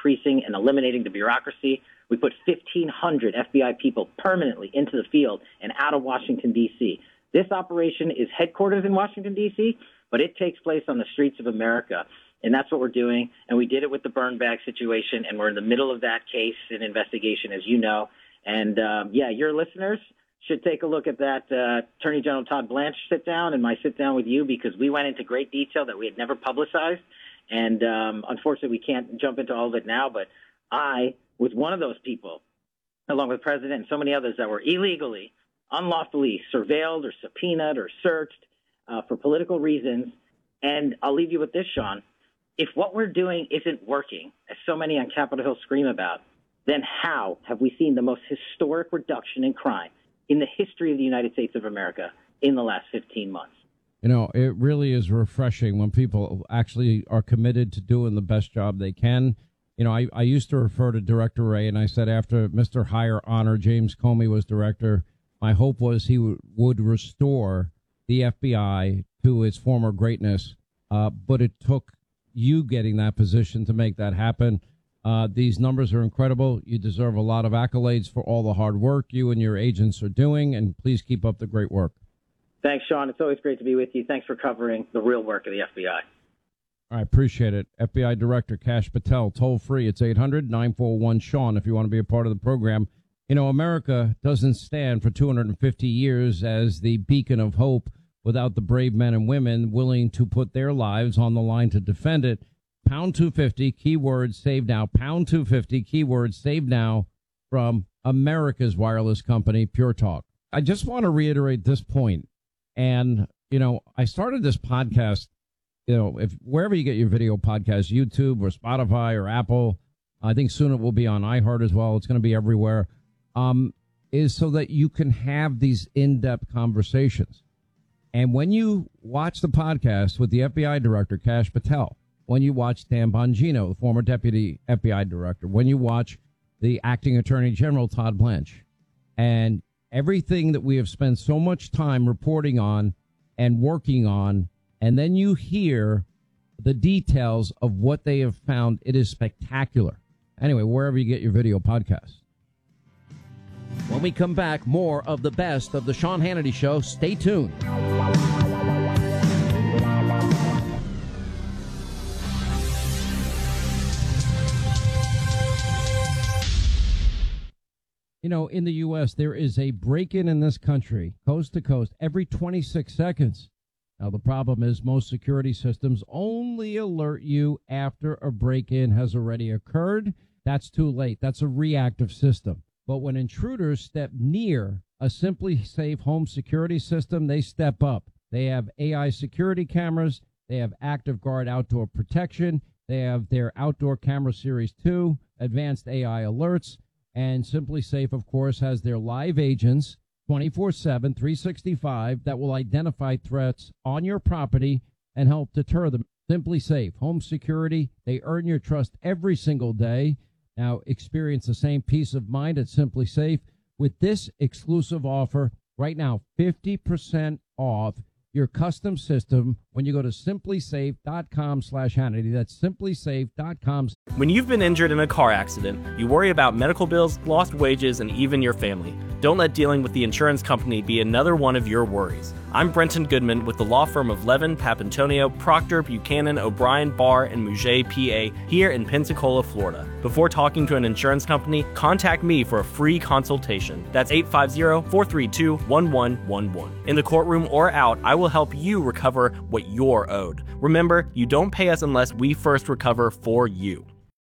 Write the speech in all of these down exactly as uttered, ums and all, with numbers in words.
decreasing and eliminating the bureaucracy. We put fifteen hundred F B I people permanently into the field and out of Washington, D C. This operation is headquartered in Washington, D C, but it takes place on the streets of America. And that's what we're doing. And we did it with the burn bag situation. And we're in the middle of that case and investigation, as you know. And, um, yeah, your listeners should take a look at that uh, Attorney General Todd Blanche sit down and my sit down with you, because we went into great detail that we had never publicized. And um, unfortunately, we can't jump into all of it now. But I was one of those people, along with the president and so many others, that were illegally, unlawfully surveilled or subpoenaed or searched uh, for political reasons. And I'll leave you with this, Sean. If what we're doing isn't working, as so many on Capitol Hill scream about, then how have we seen the most historic reduction in crime in the history of the United States of America in the last fifteen months? You know, it really is refreshing when people actually are committed to doing the best job they can. You know, I, I used to refer to Director Wray, and I said after Mister Higher Honor James Comey was director, my hope was he w- would restore the F B I to its former greatness. Uh, but it took you getting that position to make that happen. Uh, these numbers are incredible. You deserve a lot of accolades for all the hard work you and your agents are doing, and please keep up the great work. Thanks, Sean. It's always great to be with you. Thanks for covering the real work of the F B I. I appreciate it. F B I Director Kash Patel, toll free. It's eight hundred nine four one Sean if you want to be a part of the program. You know, America doesn't stand for two hundred fifty years as the beacon of hope without the brave men and women willing to put their lives on the line to defend it. Pound two fifty, keyword save now. Pound two fifty, keyword save now from America's wireless company, Pure Talk. I just want to reiterate this point. And, you know, I started this podcast, you know, if wherever you get your video podcast, YouTube or Spotify or Apple, I think soon it will be on iHeart as well. It's going to be everywhere, um, is so that you can have these in-depth conversations. And when you watch the podcast with the F B I Director, Kash Patel, when you watch Dan Bongino, the former Deputy F B I Director, when you watch the Acting Attorney General, Todd Blanche, and everything that we have spent so much time reporting on and working on, and then you hear the details of what they have found, it is spectacular. Anyway, wherever you get your video podcasts. When we come back, more of the best of the Sean Hannity Show. Stay tuned. You know, in the U S, there is a break-in in this country, coast to coast, every twenty-six seconds. Now, the problem is most security systems only alert you after a break-in has already occurred. That's too late. That's a reactive system. But when intruders step near a Simply Safe home security system, they step up. They have A I security cameras. They have Active Guard outdoor protection. They have their Outdoor Camera Series two, advanced A I alerts. And Simply Safe, of course, has their live agents twenty-four seven, three sixty-five that will identify threats on your property and help deter them. Simply Safe, home security. They earn your trust every single day. Now experience the same peace of mind at Simply Safe with this exclusive offer right now, fifty percent off your custom system when you go to simplysafe.com slash Hannity. That's simplysafe.com. When you've been injured in a car accident, you worry about medical bills, lost wages, and even your family. Don't let dealing with the insurance company be another one of your worries. I'm Brenton Goodman with the law firm of Levin, Papantonio, Proctor, Buchanan, O'Brien, Barr, and Mouget, P A, here in Pensacola, Florida. Before talking to an insurance company, contact me for a free consultation. That's eight five zero, four three two, one one one one. In the courtroom or out, I will help you recover what you're owed. Remember, you don't pay us unless we first recover for you.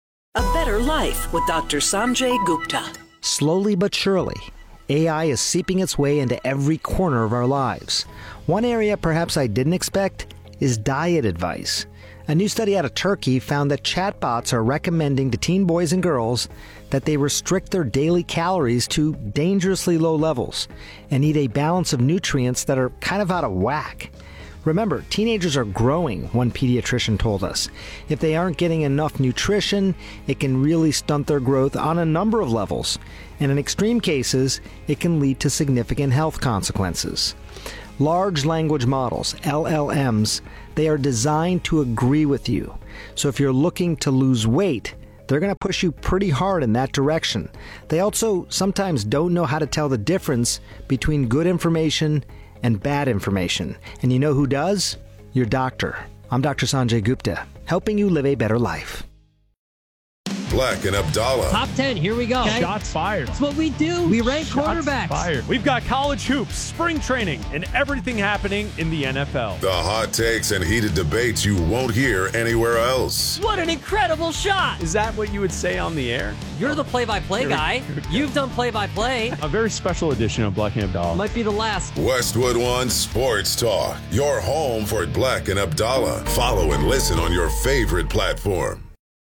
A better life with Doctor Sanjay Gupta. Slowly but surely, A I is seeping its way into every corner of our lives. One area perhaps I didn't expect is diet advice. A new study out of Turkey found that chatbots are recommending to teen boys and girls that they restrict their daily calories to dangerously low levels and eat a balance of nutrients that are kind of out of whack. Remember, teenagers are growing, one pediatrician told us. If they aren't getting enough nutrition, it can really stunt their growth on a number of levels. And in extreme cases, it can lead to significant health consequences. Large language models, L L Ms, they are designed to agree with you. So if you're looking to lose weight, they're going to push you pretty hard in that direction. They also sometimes don't know how to tell the difference between good information and bad information. And you know who does? Your doctor. I'm Doctor Sanjay Gupta, helping you live a better life. Black and Abdallah. Top ten, here we go. Okay? Shots fired. That's what we do. We rank Shots quarterbacks. Fired. We've got college hoops, spring training, and everything happening in the N F L. The hot takes and heated debates you won't hear anywhere else. What an incredible shot. Is that what you would say on the air? You're the play-by-play guy. You've done play-by-play. A very special edition of Black and Abdallah. Might be the last. Westwood One Sports Talk. Your home for Black and Abdallah. Follow and listen on your favorite platform.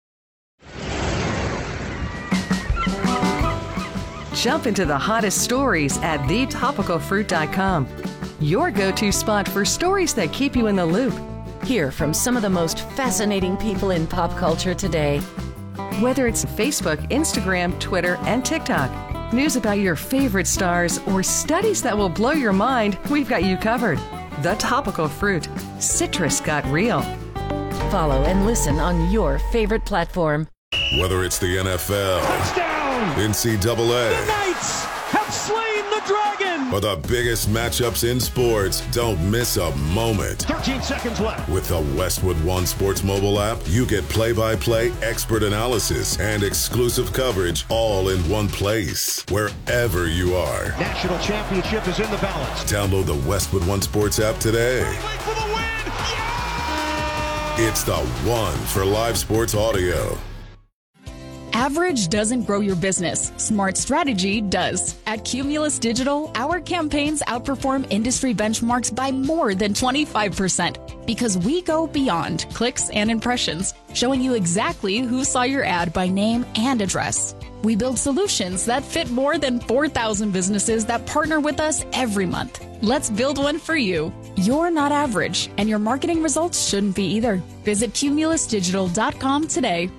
Jump into the hottest stories at the topical fruit dot com. Your go-to spot for stories that keep you in the loop. Hear from some of the most fascinating people in pop culture today. Whether it's Facebook, Instagram, Twitter, and TikTok, news about your favorite stars, or studies that will blow your mind, we've got you covered. The Topical Fruit. Citrus got real. Follow and listen on your favorite platform. Whether it's the N F L, touchdown, N C double A, the Knights have slain the dragon, or the biggest matchups in sports, don't miss a moment. thirteen seconds left. With the Westwood One Sports mobile app, you get play-by-play, expert analysis, and exclusive coverage all in one place, wherever you are. National championship is in the balance. Download the Westwood One Sports app today. Wait for the win! Yeah! It's the one for live sports audio. Average doesn't grow your business. Smart strategy does. At Cumulus Digital, our campaigns outperform industry benchmarks by more than twenty-five percent because we go beyond clicks and impressions, showing you exactly who saw your ad by name and address. We build solutions that fit more than four thousand businesses that partner with us every month. Let's build one for you. You're not average, and your marketing results shouldn't be either. Visit cumulus digital dot com today.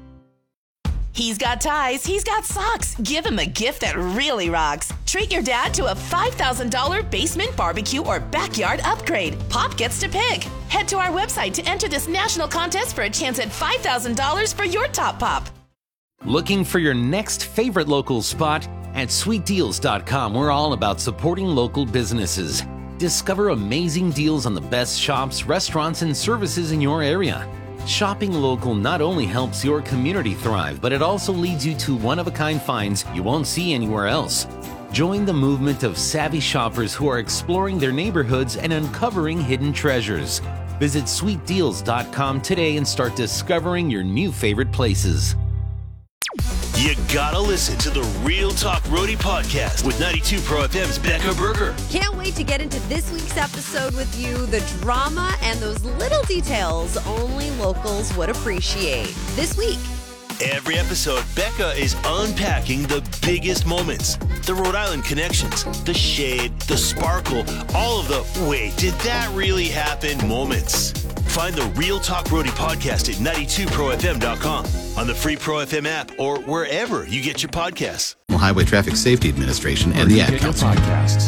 He's got ties, he's got socks. Give him a gift that really rocks. Treat your dad to a five thousand dollars basement barbecue or backyard upgrade. Pop gets to pick. Head to our website to enter this national contest for a chance at five thousand dollars for your top pop. Looking for your next favorite local spot? At sweet deals dot com, we're all about supporting local businesses. Discover amazing deals on the best shops, restaurants, and services in your area. Shopping local not only helps your community thrive, but it also leads you to one-of-a-kind finds you won't see anywhere else. Join the movement of savvy shoppers who are exploring their neighborhoods and uncovering hidden treasures. Visit sweet deals dot com today and start discovering your new favorite places. You gotta listen to the Real Talk Roadie podcast with ninety-two Pro F M's Becca Berger. Can't wait to get into this week's episode with you. The drama and those little details only locals would appreciate. This week. Every episode, Becca is unpacking the biggest moments. The Rhode Island connections, the shade, the sparkle, all of the wait, did that really happen moments. Find the Real Talk Roadie podcast at ninety-two pro f m dot com, on the free Pro F M app, or wherever you get your podcasts. Highway Traffic Safety Administration and the Ad Council. Podcasts.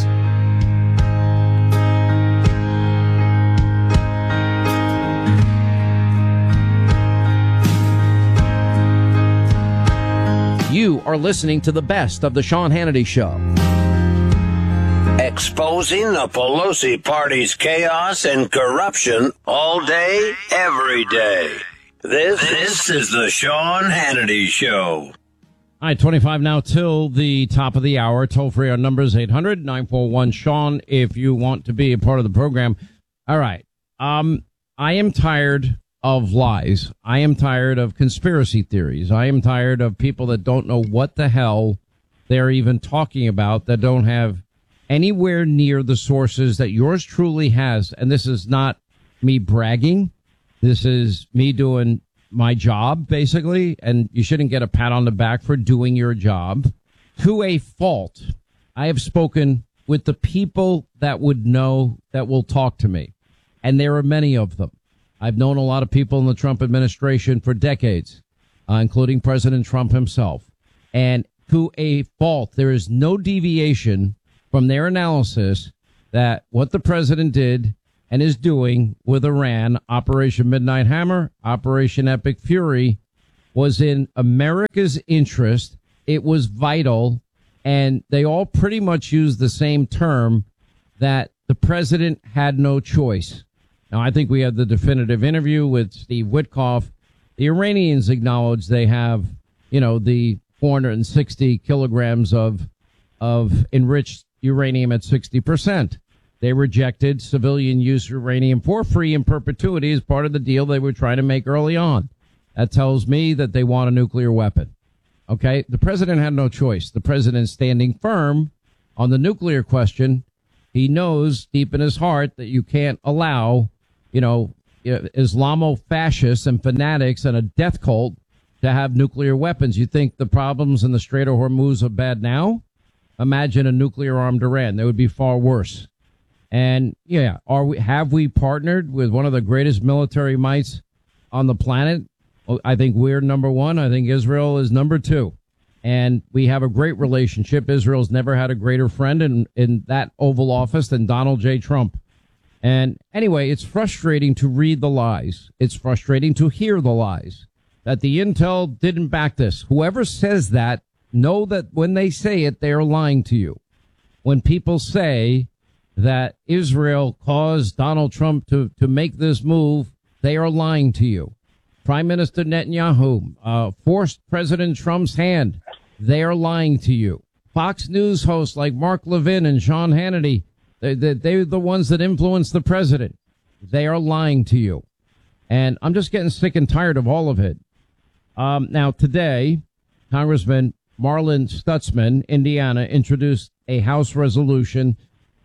You are listening to the best of the Sean Hannity Show. Exposing the Pelosi party's chaos and corruption all day, every day. This, this is the Sean Hannity Show. All right, twenty-five now till the top of the hour. Toll free, our number is eight hundred nine four one Sean if you want to be a part of the program. All right. Um, I am tired of lies. I am tired of conspiracy theories. I am tired of people that don't know what the hell they're even talking about, that don't have anywhere near the sources that yours truly has. And this is not me bragging. This is me doing my job, basically. And you shouldn't get a pat on the back for doing your job. To a fault, I have spoken with the people that would know, that will talk to me. And there are many of them. I've known a lot of people in the Trump administration for decades, uh, including President Trump himself. And to a fault, there is no deviation from their analysis that what the president did and is doing with Iran, Operation Midnight Hammer, Operation Epic Fury, was in America's interest. It was vital. And they all pretty much used the same term, that the president had no choice. Now, I think we had the definitive interview with Steve Witkoff. The Iranians acknowledge they have, you know, the four hundred sixty kilograms of of enriched uranium at sixty percent. They rejected civilian use uranium for free in perpetuity as part of the deal they were trying to make early on. That tells me that they want a nuclear weapon. Okay, the president had no choice. The president's standing firm on the nuclear question. He knows deep in his heart that you can't allow, you know, Islamo-fascists and fanatics and a death cult to have nuclear weapons. You think the problems in the Strait of Hormuz are bad now? Imagine a nuclear-armed Iran. They would be far worse. And, yeah, are we have we partnered with one of the greatest military mights on the planet? I think we're number one. I think Israel is number two. And we have a great relationship. Israel's never had a greater friend in, in that Oval Office than Donald J. Trump. And anyway, it's frustrating to read the lies. It's frustrating to hear the lies, that the intel didn't back this. Whoever says that, know that when they say it, they are lying to you. When people say that Israel caused Donald Trump to, to make this move, they are lying to you. Prime Minister Netanyahu uh, forced President Trump's hand. They are lying to you. Fox News hosts like Mark Levin and Sean Hannity, they, they, they're the ones that influence the president. They are lying to you. And I'm just getting sick and tired of all of it. Um, now, today, Congressman Marlin Stutzman, Indiana, introduced a House resolution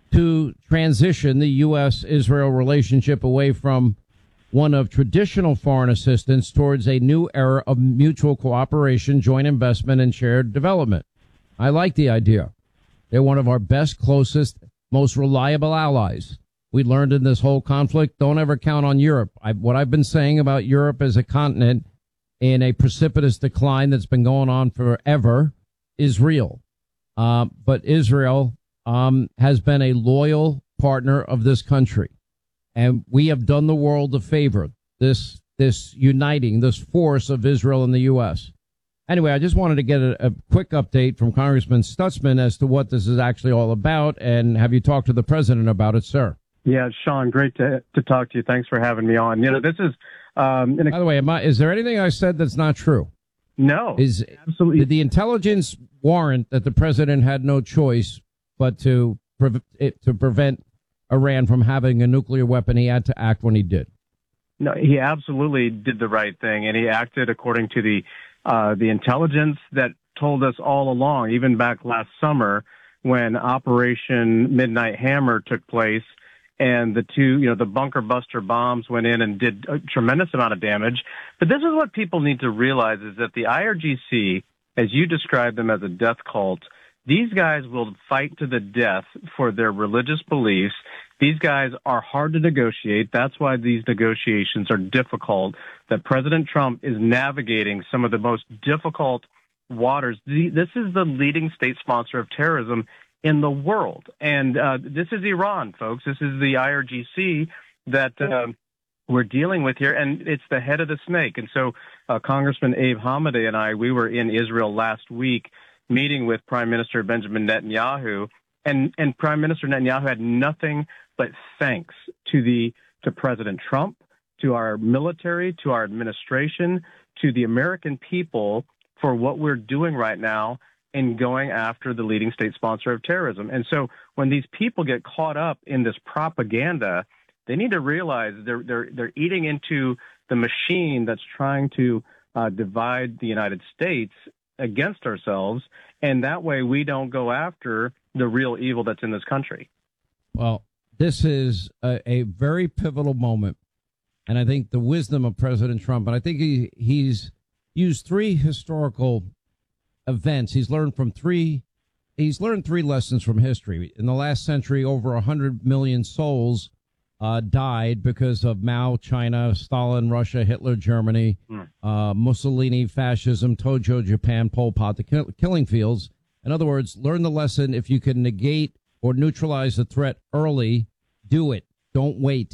to transition the U S Israel relationship away from one of traditional foreign assistance towards a new era of mutual cooperation, joint investment, and shared development. I like the idea. They're one of our best, closest, most reliable allies. We learned in this whole conflict, don't ever count on Europe. I, what I've been saying about Europe as a continent in a precipitous decline that's been going on forever is real. Uh, but Israel um, has been a loyal partner of this country. And we have done the world a favor, this this uniting, this force of Israel and the U S. Anyway, I just wanted to get a, a quick update from Congressman Stutzman as to what this is actually all about. And have you talked to the president about it, sir? Yeah, Sean, great to to talk to you. Thanks for having me on. You know, this is... Um, By the way, am I, is there anything I said that's not true? No, is absolutely. Did the intelligence warrant that the president had no choice but to pre- it, to prevent Iran from having a nuclear weapon? He had to act when he did. No, he absolutely did the right thing, and he acted according to the uh, the intelligence that told us all along, even back last summer when Operation Midnight Hammer took place, and the two, you know, the bunker buster bombs went in and did a tremendous amount of damage. But this is what people need to realize, is that the I R G C, as you described them as a death cult, these guys will fight to the death for their religious beliefs. These guys are hard to negotiate. That's why these negotiations are difficult, that President Trump is navigating some of the most difficult waters. This is the leading state sponsor of terrorism in the world. And uh, this is Iran, folks. This is the I R G C that uh, we're dealing with here, and it's the head of the snake. And so uh, Congressman Abe Hamadeh and I, we were in Israel last week meeting with Prime Minister Benjamin Netanyahu, and, and Prime Minister Netanyahu had nothing but thanks to the to President Trump, to our military, to our administration, to the American people for what we're doing right now in going after the leading state sponsor of terrorism. And so when these people get caught up in this propaganda, they need to realize they're they're they're eating into the machine that's trying to uh, divide the United States against ourselves, and that way we don't go after the real evil that's in this country. Well, this is a, a very pivotal moment, and I think the wisdom of President Trump, and I think he he's used three historical events. He's learned from three. He's learned three lessons from history. In the last century, over a hundred million souls uh, died because of Mao, China, Stalin, Russia, Hitler, Germany, mm. uh, Mussolini, fascism, Tojo, Japan, Pol Pot, the kill- killing fields. In other words, learn the lesson. If you can negate or neutralize the threat early, do it. Don't wait.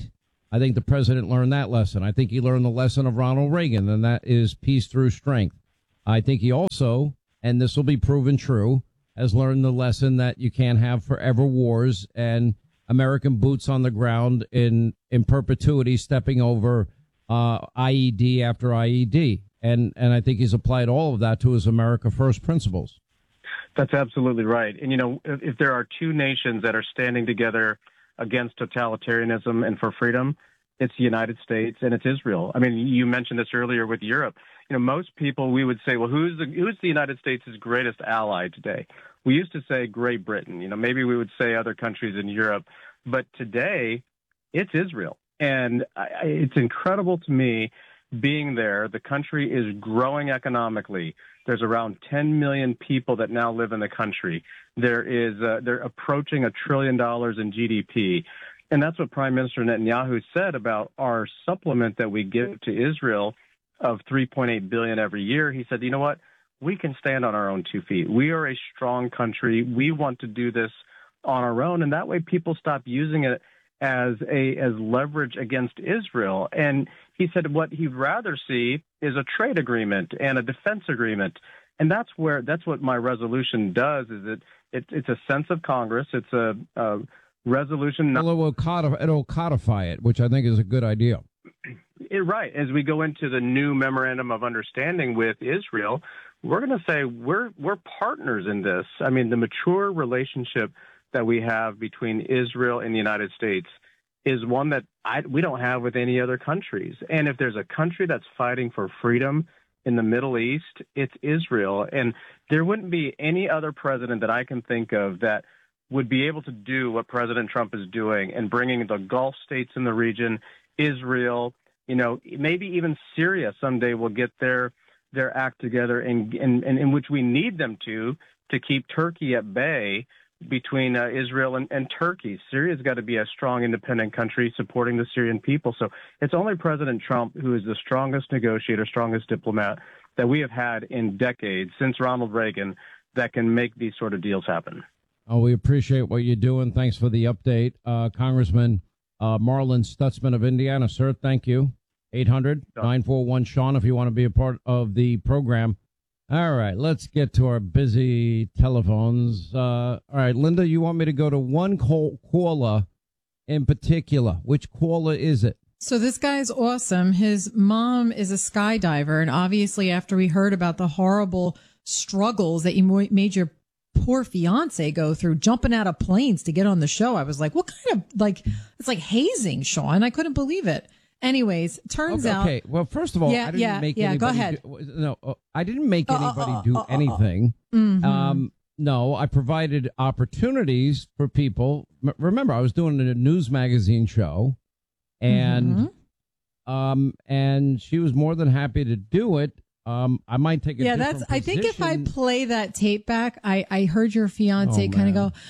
I think the president learned that lesson. I think he learned the lesson of Ronald Reagan, and that is peace through strength. I think he also, and this will be proven true, has learned the lesson that you can't have forever wars and American boots on the ground in, in perpetuity stepping over uh, I E D after I E D. And, and I think he's applied all of that to his America First principles. That's absolutely right. And, you know, if, if there are two nations that are standing together against totalitarianism and for freedom, it's the United States and it's Israel. I mean, you mentioned this earlier with Europe. You know, most people, we would say, well, who's the, who's the United States' greatest ally today? We used to say Great Britain. You know, maybe we would say other countries in Europe. But today, it's Israel. And I, it's incredible to me being there. The country is growing economically. There's around ten million people that now live in the country. There is, uh, they're approaching a trillion dollars in G D P. And that's what Prime Minister Netanyahu said about our supplement that we give to Israel of three point eight billion dollars every year. He said, you know what? We can stand on our own two feet. We are a strong country. We want to do this on our own. And that way people stop using it as a as leverage against Israel. And he said what he'd rather see is a trade agreement and a defense agreement. And that's where that's what my resolution does, is it, it it's a sense of Congress. It's a, a resolution. Well, it will codify, it'll codify it, which I think is a good idea. It, right. As we go into the new memorandum of understanding with Israel, we're going to say we're we're partners in this. I mean, the mature relationship that we have between Israel and the United States is one that I, we don't have with any other countries. And if there's a country that's fighting for freedom in the Middle East, it's Israel. And there wouldn't be any other president that I can think of that would be able to do what President Trump is doing and bringing the Gulf states in the region, Israel, you know, maybe even Syria someday will get their their act together, and in, in, in which we need them to, to keep Turkey at bay between uh, Israel and, and Turkey. Syria's got to be a strong, independent country supporting the Syrian people. So it's only President Trump who is the strongest negotiator, strongest diplomat that we have had in decades, since Ronald Reagan, that can make these sort of deals happen. Oh, we appreciate what you're doing. Thanks for the update. Uh, Congressman uh, Marlin Stutzman of Indiana, sir, thank you. eight hundred nine four one Sean if you want to be a part of the program. All right, let's get to our busy telephones. Uh, all right, Linda, you want me to go to one call, caller in particular. Which caller is it? So this guy's awesome. His mom is a skydiver, and obviously after we heard about the horrible struggles that you made your poor fiance go through, jumping out of planes to get on the show, I was like, what kind of, like, it's like hazing, Sean. I couldn't believe it. Anyways, turns okay, out. Okay, well, first of all, yeah, I didn't yeah, make yeah, anybody. go ahead. Do, no, I didn't make anybody uh, uh, do uh, uh, anything. Mm-hmm. Um, no, I provided opportunities for people. M- remember, I was doing a news magazine show, and mm-hmm. um, and she was more than happy to do it. Um, I might take a yeah. That's. position. I think if I play that tape back, I I heard your fiance oh, kind of go,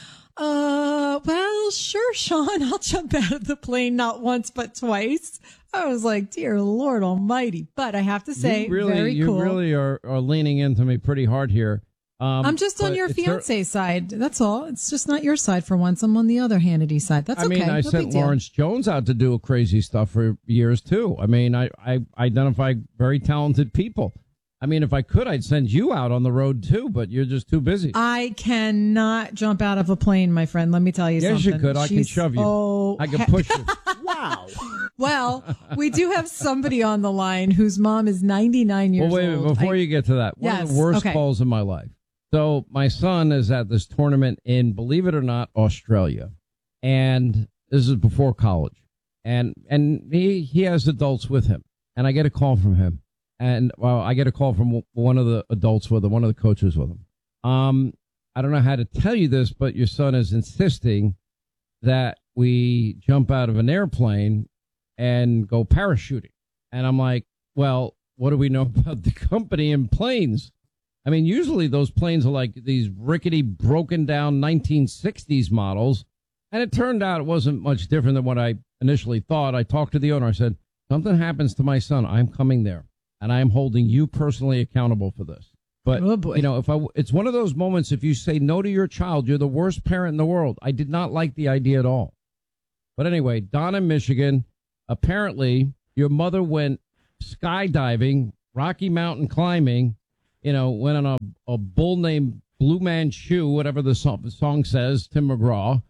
Uh, well, sure, Sean, I'll jump out of the plane not once but twice. I was like, dear Lord Almighty. But I have to say, you really, very you cool. really are, are leaning into me pretty hard here. Um, I'm just on your fiance's side. That's all. It's just not your side for once. I'm on the other Hannity side. That's I okay. mean, I no sent Lawrence Jones out to do crazy stuff for years, too. I mean, I, I identify very talented people. I mean, if I could, I'd send you out on the road, too, but you're just too busy. I cannot jump out of a plane, my friend. Let me tell you yes, something. Yes, you could. I She's, can shove you. Oh, I can push you. Wow. Well, we do have somebody on the line whose mom is ninety-nine years old. Well, wait a minute. Before I, you get to that, one yes, of the worst okay. calls in my life. So my son is at this tournament in, believe it or not, Australia. And this is before college. And and he, he has adults with him. And I get a call from him. And, well, I get a call from one of the adults with him, one of the coaches with him. Um, I don't know how to tell you this, but your son is insisting that we jump out of an airplane and go parachuting. And I'm like, well, what do we know about the company and planes? I mean, usually those planes are like these rickety, broken down nineteen sixties models. And it turned out it wasn't much different than what I initially thought. I talked to the owner. I said, something happens to my son, I'm coming there. And I am holding you personally accountable for this. But, oh boy. you know, if I, it's one of those moments, if you say no to your child, you're the worst parent in the world. I did not like the idea at all. But anyway, Don in Michigan, apparently your mother went skydiving, Rocky Mountain climbing, you know, went on a, a bull named Blue Manchu, whatever the song, the song says, Tim McGraw.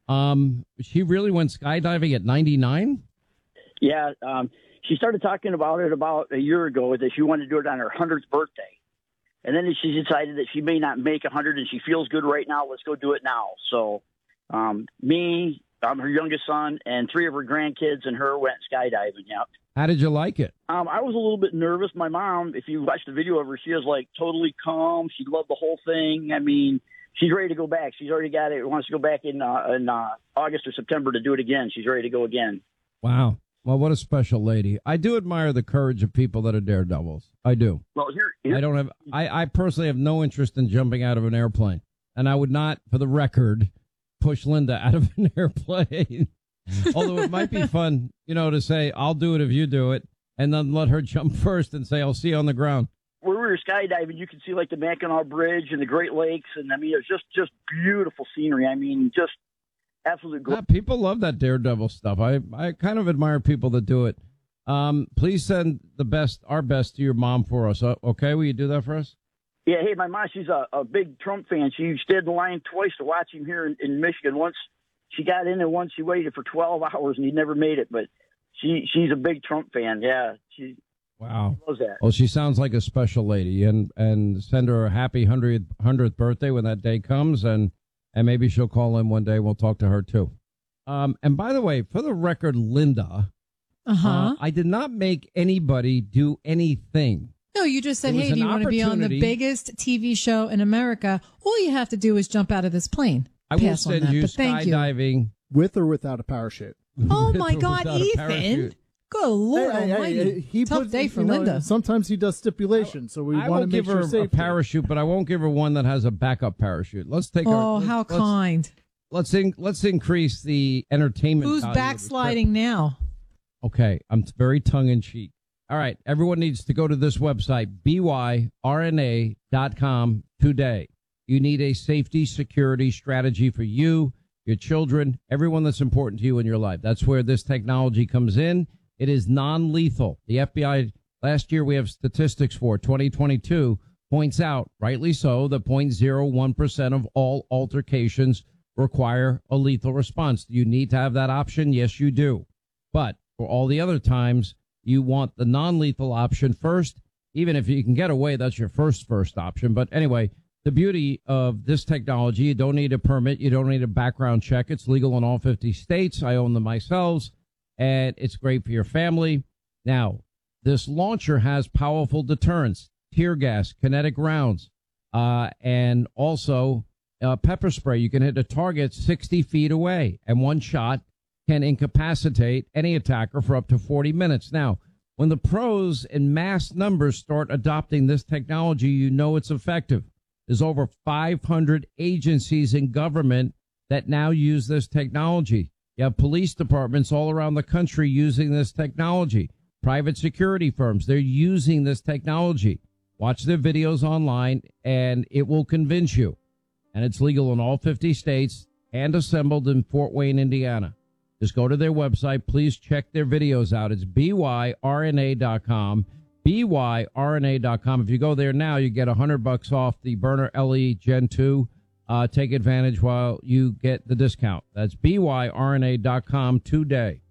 Um, she really went skydiving at ninety-nine? Yeah, um, she started talking about it about a year ago that she wanted to do it on her hundredth birthday. And then she decided that she may not make one hundred and she feels good right now. Let's go do it now. So um, me, I'm her youngest son, and three of her grandkids and her went skydiving. Yep. How did you like it? Um, I was a little bit nervous. My mom, if you watch the video of her, she is like totally calm. She loved the whole thing. I mean, she's ready to go back. She's already got it. Wants to go back in, uh, in uh, August or September to do it again. She's ready to go again. Wow. Well, what a special lady. I do admire the courage of people that are daredevils. I do. Well, here, here I don't have, I, I personally have no interest in jumping out of an airplane. And I would not, for the record, push Linda out of an airplane. Although it might be fun, you know, to say, I'll do it if you do it, and then let her jump first and say, I'll see you on the ground. Where we were skydiving, you could see like the Mackinac Bridge and the Great Lakes. And I mean, it was just, just beautiful scenery. I mean, just absolute yeah, people love that daredevil stuff. I, I kind of admire people that do it. Um, please send the best, our best to your mom for us. Uh, okay. Will you do that for us? Yeah. Hey, my mom, she's a, a big Trump fan. She stayed in the line twice to watch him here in, in Michigan. Once she got in and once she waited for twelve hours and he never made it, but she, she's a big Trump fan. Yeah. She Wow. loves that. Well, she sounds like a special lady, and, and send her a happy hundredth, hundredth birthday when that day comes. And, And maybe she'll call in one day. We'll talk to her, too. Um, and by the way, for the record, Linda, uh-huh. uh, I did not make anybody do anything. No, you just said, It was hey, do an you want to be on the opportunity. biggest T V show in America? All you have to do is jump out of this plane. I will Pass on send that, you but thank you. skydiving. With or without a parachute? Oh, With my or God, without a Ethan. parachute. Good Lord Hey, hey, almighty. hey, he Tough puts- day you for know, Linda. Sometimes he does stipulations, so we I want will to give make her sure a safety. parachute, but I won't give her one that has a backup parachute. Let's take her. Oh, let's- how let's- kind. Let's in, let's increase the entertainment. Who's value of the backsliding now? trip. Okay, I'm very tongue in cheek. All right, everyone needs to go to this website, B Y R N A dot com today. You need a safety security strategy for you, your children, everyone that's important to you in your life. That's where this technology comes in. It is non-lethal. The F B I, last year we have statistics for twenty twenty-two, points out, rightly so, that zero point zero one percent of all altercations require a lethal response. Do you need to have that option? Yes, you do. But for all the other times, you want the non-lethal option first. Even if you can get away, that's your first first option. But anyway, the beauty of this technology, you don't need a permit. You don't need a background check. It's legal in all fifty states. I own them myself, and it's great for your family. Now, this launcher has powerful deterrence, tear gas, kinetic rounds, uh, and also uh, pepper spray. You can hit a target sixty feet away, and one shot can incapacitate any attacker for up to forty minutes. Now, when the pros in mass numbers start adopting this technology, you know it's effective. There's over five hundred agencies in government that now use this technology. You have police departments all around the country using this technology. Private security firms, they're using this technology. Watch their videos online, and it will convince you. And it's legal in all fifty states and assembled in Fort Wayne, Indiana. Just go to their website. Please check their videos out. It's B Y R N A dot com. B Y R N A dot com. If you go there now, you get one hundred bucks off the Burner L E Gen two. Uh, take advantage while you get the discount. That's B Y R N A dot com today.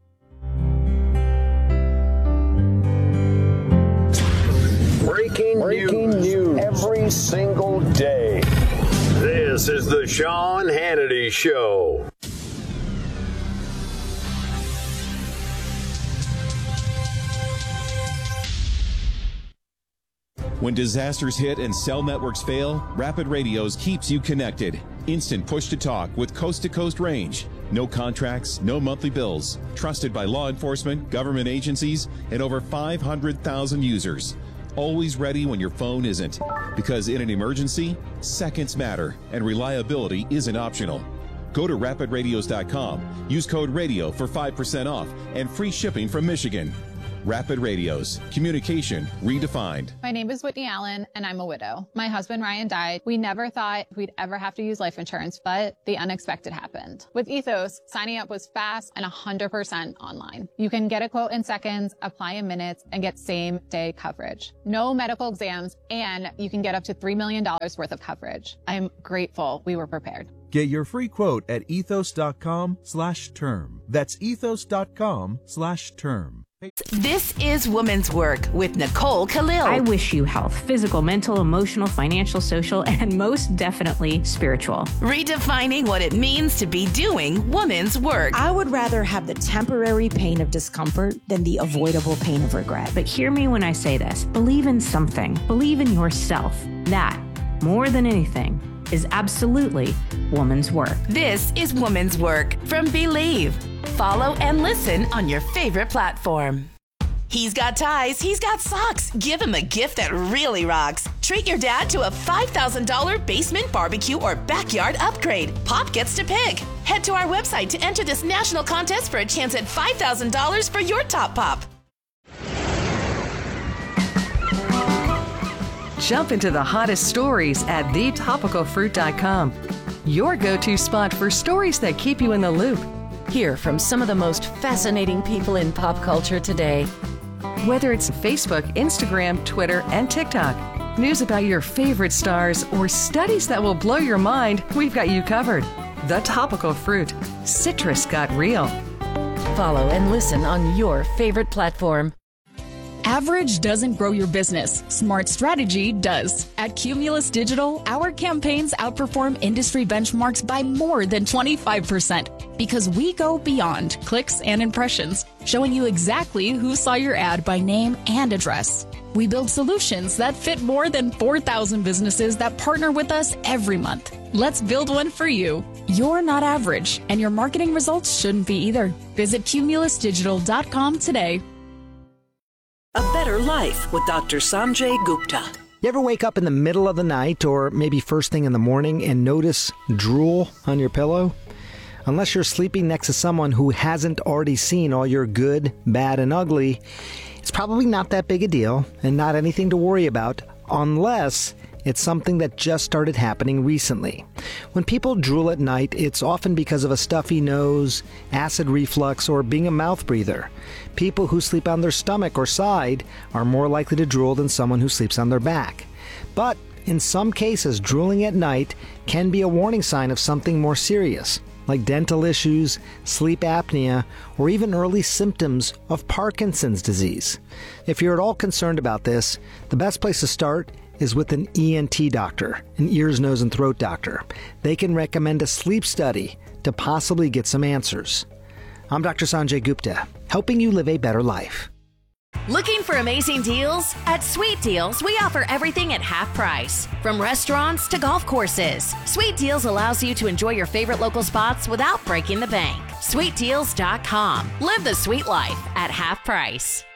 Breaking, Breaking news. news every single day. This is the Sean Hannity Show. When disasters hit and cell networks fail, Rapid Radios keeps you connected. Instant push-to-talk with coast-to-coast range. No contracts, no monthly bills. Trusted by law enforcement, government agencies, and over five hundred thousand users. Always ready when your phone isn't. Because in an emergency, seconds matter, and reliability isn't optional. Go to rapid radios dot com. Use code RADIO for five percent off and free shipping from Michigan. Rapid Radios. Communication redefined. My name is Whitney Allen, and I'm a widow. My husband Ryan died. We never thought we'd ever have to use life insurance, but the unexpected happened. With Ethos, signing up was fast and one hundred percent online. You can get a quote in seconds, apply in minutes, and get same-day coverage. No medical exams, and you can get up to three million dollars worth of coverage. I'm grateful we were prepared. Get your free quote at ethos.com slash term. That's ethos.com slash term. This is Woman's Work with Nicole Khalil. I wish you health, physical, mental, emotional, financial, social, and most definitely spiritual. Redefining what it means to be doing woman's work. I would rather have the temporary pain of discomfort than the avoidable pain of regret. But hear me when I say this. Believe in something. Believe in yourself. That, more than anything, is absolutely woman's work. This is Woman's Work from Believe. Follow and listen on your favorite platform. He's got ties, he's got socks. Give him a gift that really rocks. Treat your dad to a five thousand dollars basement barbecue or backyard upgrade. Pop gets to pick. Head to our website to enter this national contest for a chance at five thousand dollars for your top pop. Jump into the hottest stories at the topical fruit dot com. Your go-to spot for stories that keep you in the loop. Hear from some of the most fascinating people in pop culture today. Whether it's Facebook, Instagram, Twitter, and TikTok, news about your favorite stars, or studies that will blow your mind, we've got you covered. The Topical Fruit. Citrus got real. Follow and listen on your favorite platform. Average doesn't grow your business. Smart strategy does. At Cumulus Digital, our campaigns outperform industry benchmarks by more than twenty-five percent because we go beyond clicks and impressions, showing you exactly who saw your ad by name and address. We build solutions that fit more than four thousand businesses that partner with us every month. Let's build one for you. You're not average, and your marketing results shouldn't be either. Visit cumulus digital dot com today. A Better Life with Doctor Sanjay Gupta. You ever wake up in the middle of the night or maybe first thing in the morning and notice drool on your pillow? Unless you're sleeping next to someone who hasn't already seen all your good, bad, and ugly, it's probably not that big a deal and not anything to worry about unless it's something that just started happening recently. When people drool at night, it's often because of a stuffy nose, acid reflux, or being a mouth breather. People who sleep on their stomach or side are more likely to drool than someone who sleeps on their back. But in some cases, drooling at night can be a warning sign of something more serious, like dental issues, sleep apnea, or even early symptoms of Parkinson's disease. If you're at all concerned about this, the best place to start is with an E N T doctor, an ears, nose, and throat doctor. They can recommend a sleep study to possibly get some answers. I'm Doctor Sanjay Gupta, helping you live a better life. Looking for amazing deals? At Sweet Deals, we offer everything at half price. From restaurants to golf courses, Sweet Deals allows you to enjoy your favorite local spots without breaking the bank. sweet deals dot com. Live the sweet life at half price.